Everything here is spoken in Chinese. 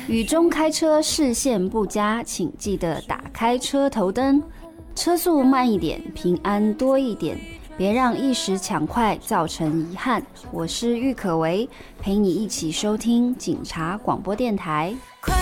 雨中开车视线不佳，请记得打开车头灯，车速慢一点，平安多一点，别让一时抢快造成遗憾。我是郁可唯，陪你一起收听警察广播电台。